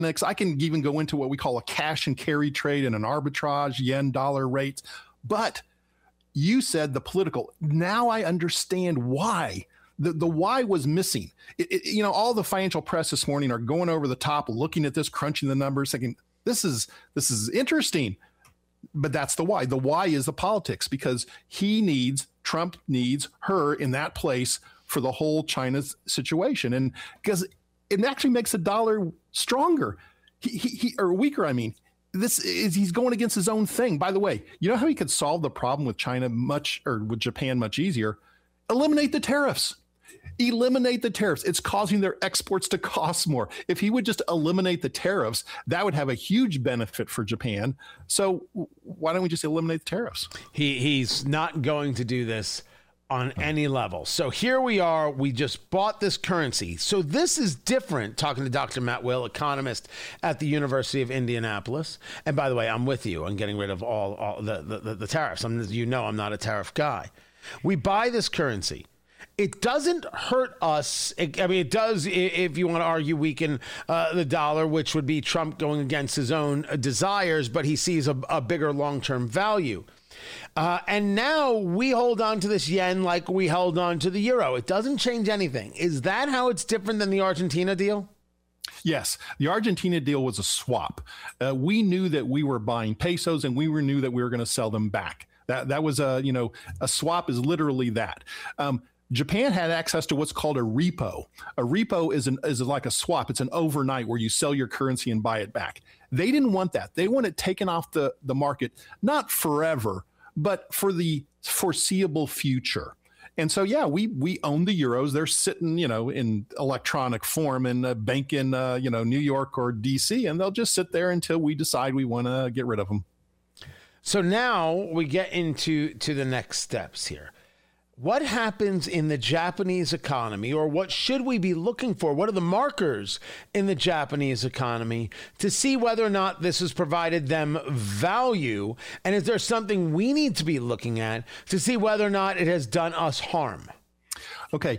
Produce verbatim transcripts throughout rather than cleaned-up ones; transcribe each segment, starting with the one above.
I can even go into what we call a cash and carry trade and an arbitrage, yen dollar rates. But you said the political. Now I understand why. The, the why was missing. It, it, you know, all the financial press this morning are going over the top, looking at this, crunching the numbers, thinking this is this is interesting. But that's the why. The why is the politics, because he needs, Trump needs her in that place for the whole China situation. And because it actually makes the dollar stronger, he, he, he or weaker, I mean. This is, he's going against his own thing. By the way, you know how he could solve the problem with China much, or with Japan much easier? Eliminate the tariffs. Eliminate the tariffs. It's causing their exports to cost more. If he would just eliminate the tariffs, that would have a huge benefit for Japan. So why don't we just eliminate the tariffs? He he's not going to do this on any level. So here we are. We just bought this currency. So this is different, talking to Doctor Matt Will, economist at the University of Indianapolis. And by the way, I'm with you on getting rid of all, all the, the, the tariffs. I'm, you know I'm not a tariff guy. We buy this currency. It doesn't hurt us. I mean, it does, if you want to argue, weaken uh, the dollar, which would be Trump going against his own desires, but he sees a, a bigger long-term value. Uh, and now we hold on to this yen like we held on to the euro. It doesn't change anything. Is that how it's different than the Argentina deal? Yes, the Argentina deal was a swap. Uh, we knew that we were buying pesos, and we were knew that we were going to sell them back. That that was a, you know, a swap is literally that. Um, Japan had access to what's called a repo. A repo is an is like a swap. It's an overnight where you sell your currency and buy it back. They didn't want that. They want it taken off the, the market, not forever, but for the foreseeable future. And so, yeah, we we own the euros. They're sitting, you know, in electronic form in a bank in, uh, you know, New York or D C, and they'll just sit there until we decide we want to get rid of them. So now we get into to the next steps here. What happens in the Japanese economy, or what should we be looking for? What are the markers in the Japanese economy to see whether or not this has provided them value? And is there something we need to be looking at to see whether or not it has done us harm? Okay.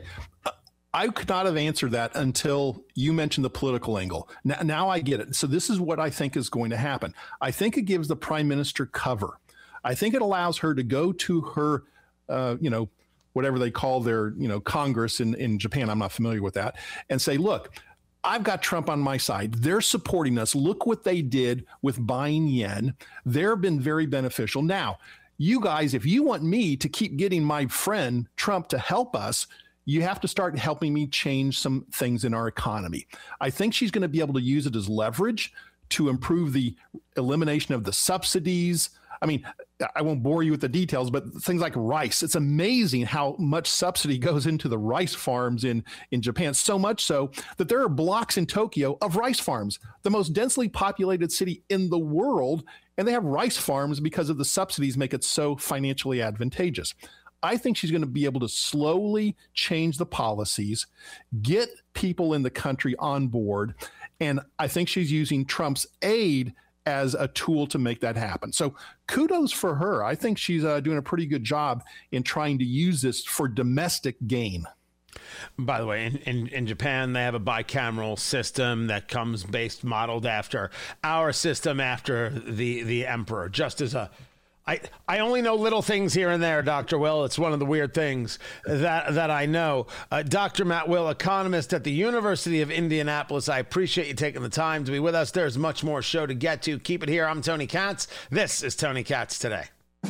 I could not have answered that until you mentioned the political angle. Now, now I get it. So this is what I think is going to happen. I think it gives the prime minister cover. I think it allows her to go to her, uh, you know, whatever they call their, you know, Congress in, in Japan. I'm not familiar with that. And say, look, I've got Trump on my side. They're supporting us. Look what they did with buying yen. They've been very beneficial. Now, you guys, if you want me to keep getting my friend Trump to help us, you have to start helping me change some things in our economy. I think she's going to be able to use it as leverage to improve the elimination of the subsidies. I mean, I won't bore you with the details, but things like rice, it's amazing how much subsidy goes into the rice farms in, in Japan. So much so that there are blocks in Tokyo of rice farms, the most densely populated city in the world. And they have rice farms because of the subsidies make it so financially advantageous. I think she's going to be able to slowly change the policies, get people in the country on board. And I think she's using Trump's aid as a tool to make that happen. So kudos for her. I think she's uh, doing a pretty good job in trying to use this for domestic gain. By the way, in, in, in Japan, they have a bicameral system that comes based modeled after our system after the, the emperor, just as a I, I only know little things here and there, Doctor Will. It's one of the weird things that that I know. Uh, Doctor Matt Will, economist at the University of Indianapolis. I appreciate you taking the time to be with us. There's much more show to get to. Keep it here. I'm Tony Katz. This is Tony Katz Today.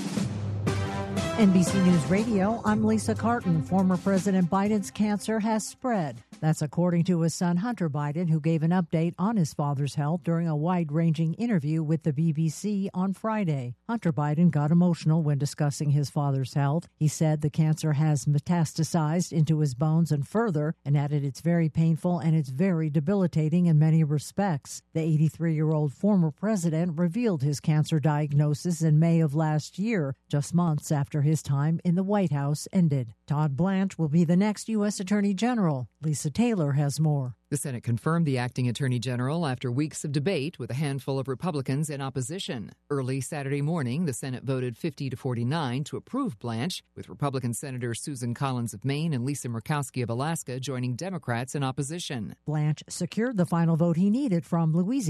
N B C News Radio, I'm Lisa Carton. Former President Biden's cancer has spread. That's according to his son, Hunter Biden, who gave an update on his father's health during a wide-ranging interview with the B B C on Friday. Hunter Biden got emotional when discussing his father's health. He said the cancer has metastasized into his bones and further, and added it's very painful and it's very debilitating in many respects. The eighty-three-year-old former president revealed his cancer diagnosis in May of last year, just months after his time in the White House ended. Todd Blanche will be the next U S Attorney General. Lisa Taylor has more. The Senate confirmed the acting Attorney General after weeks of debate with a handful of Republicans in opposition. Early Saturday morning, the Senate voted fifty to forty-nine to approve Blanche, with Republican Senators Susan Collins of Maine and Lisa Murkowski of Alaska joining Democrats in opposition. Blanche secured the final vote he needed from Louisiana.